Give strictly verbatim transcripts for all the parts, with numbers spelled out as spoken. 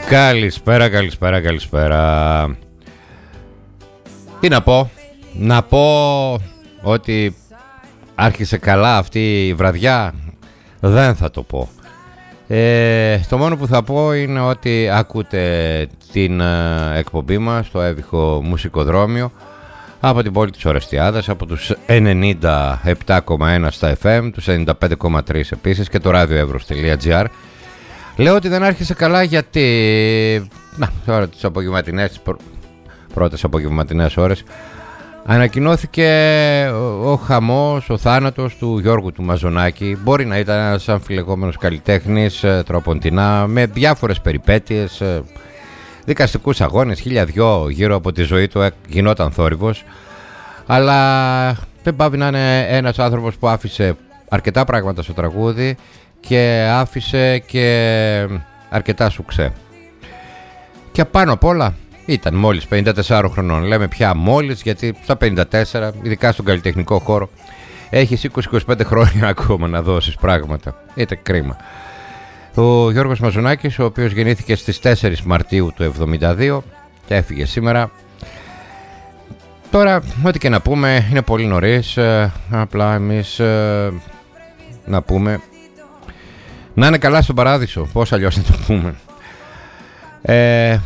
Καλησπέρα, καλησπέρα, καλησπέρα. Τι να πω? Να πω ότι άρχισε καλά αυτή η βραδιά. Δεν θα το πω. ε, Το μόνο που θα πω είναι ότι ακούτε την εκπομπή μας στο έβυχο μουσικοδρόμιο από την πόλη της Ορεστιάδας, από τους ενενήντα επτά κόμμα ένα στα εφ εμ, τους ενενήντα πέντε κόμμα τρία επίσης και το radioevros.gr. Λέω ότι δεν άρχισε καλά γιατί να, τώρα τις απογευματινές, τις πρω... πρώτες απογευματινές ώρες ανακοινώθηκε ο, ο χαμός, ο θάνατος του Γιώργου του Μαζονάκη. Μπορεί να ήταν ένας αμφιλεγόμενος καλλιτέχνης τροποντινά, με διάφορες περιπέτειες, δικαστικούς αγώνες, χίλια δυο γύρω από τη ζωή του γινόταν θόρυβος, αλλά δεν πάβει να είναι ένας άνθρωπος που άφησε αρκετά πράγματα στο τραγούδι και άφησε και αρκετά σουξέ. Και πάνω απ' όλα ήταν μόλις πενήντα τεσσάρων χρονών. Λέμε πια μόλις, γιατί στα πενήντα τέσσερα, ειδικά στον καλλιτεχνικό χώρο, έχεις είκοσι με είκοσι πέντε χρόνια ακόμα να δώσεις πράγματα. Ήταν κρίμα. Ο Γιώργος Μαζονάκης, ο οποίος γεννήθηκε στις τέσσερις Μαρτίου του εβδομήντα δύο και έφυγε σήμερα. Τώρα, ό,τι και να πούμε, είναι πολύ νωρίς. ε, Απλά εμείς ε, να πούμε να είναι καλά στον παράδεισο. Πώς αλλιώς να το πούμε. ε,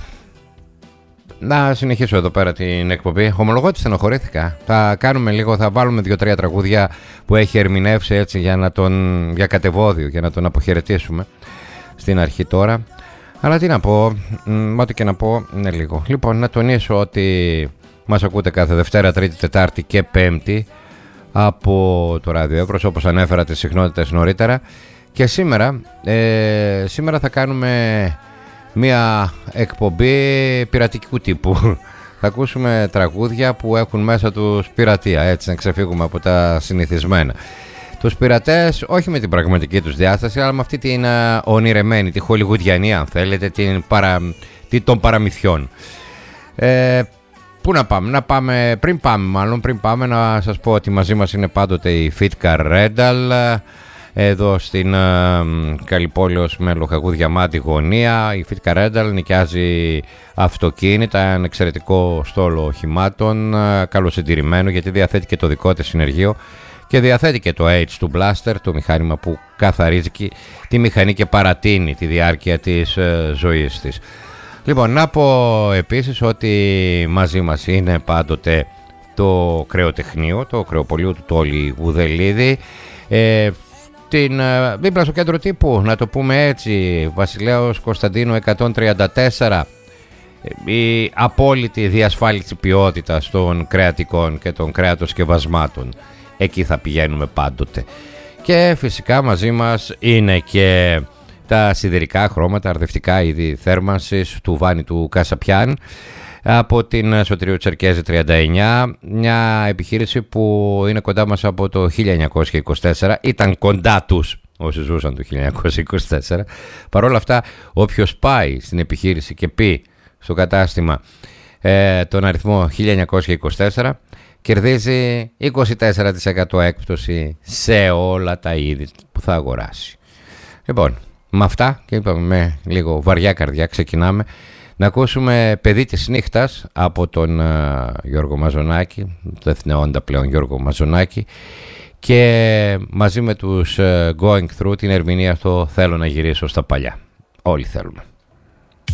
Να συνεχίσω εδώ πέρα την εκπομπή. Ομολογώ ότι στενοχωρήθηκα. Θα κάνουμε λίγο, θα βάλουμε δύο-τρία τραγούδια που έχει ερμηνεύσει έτσι για, να τον, για κατεβόδιο, για να τον αποχαιρετήσουμε στην αρχή τώρα. Αλλά τι να πω, μ, ό,τι και να πω είναι λίγο. Λοιπόν, να τονίσω ότι μας ακούτε κάθε Δευτέρα, Τρίτη, Τετάρτη και Πέμπτη από το Ράδιο Εύρος, όπως ανέφερα τις συχνότητες νωρίτερα. Και σήμερα, ε, σήμερα θα κάνουμε μια εκπομπή πειρατικού τύπου. Θα ακούσουμε τραγούδια που έχουν μέσα τους πειρατεία, έτσι να ξεφύγουμε από τα συνηθισμένα. Τους πειρατές όχι με την πραγματική τους διάσταση, αλλά με αυτή την uh, ονειρεμένη, τη χολιγουδιανή αν θέλετε, την παρα, την, των παραμυθιών. ε, Πού να πάμε, να πάμε, πριν πάμε μάλλον, πριν πάμε να σας πω ότι μαζί μας είναι πάντοτε η Fitka Rental, εδώ στην uh, Καλυπόλεως με Λοχαγού Διαμάντη γωνία. Η Fitka Rental νοικιάζει αυτοκίνητα, ένα εξαιρετικό στόλο οχημάτων, uh, καλοσυντηρημένο, γιατί διαθέτει και το δικό της συνεργείο και διαθέτει και το H του Blaster, το μηχάνημα που καθαρίζει τη μηχανή και παρατείνει τη διάρκεια της uh, ζωής της. Λοιπόν, να πω επίσης ότι μαζί μας είναι πάντοτε το κρεοτεχνείο, το κρεοπωλείο του Τόλι Γουδελίδη, ε, την δίπλα στο κέντρο τύπου, να το πούμε έτσι, Βασιλέως Κωνσταντίνου εκατόν τριάντα τέσσερα, η απόλυτη διασφάλιση ποιότητας των κρεατικών και των κρεατοσκευασμάτων. Εκεί θα πηγαίνουμε πάντοτε. Και φυσικά μαζί μας είναι και τα σιδερικά χρώματα, αρδευτικά είδη θέρμανσης του Βάνη του Κασαπιάν από την Σωτηρίου Τσερκέζη τριάντα εννιά, μια επιχείρηση που είναι κοντά μας από το χίλια εννιακόσια είκοσι τέσσερα, ήταν κοντά τους όσοι ζούσαν το χίλια εννιακόσια είκοσι τέσσερα. Παρ' όλα αυτά, όποιος πάει στην επιχείρηση και πει στο κατάστημα ε, τον αριθμό χίλια εννιακόσια είκοσι τέσσερα, κερδίζει είκοσι τέσσερα τοις εκατό έκπτωση σε όλα τα είδη που θα αγοράσει. Λοιπόν, με αυτά και είπαμε με λίγο βαριά καρδιά ξεκινάμε να ακούσουμε «Παιδί της νύχτας» από τον uh, Γιώργο Μαζονάκη, το εθνεόντα πλέον Γιώργο Μαζονάκη, και μαζί με τους uh, Going Through την ερμηνεία στο «Θέλω να γυρίσω στα παλιά». Όλοι θέλουμε.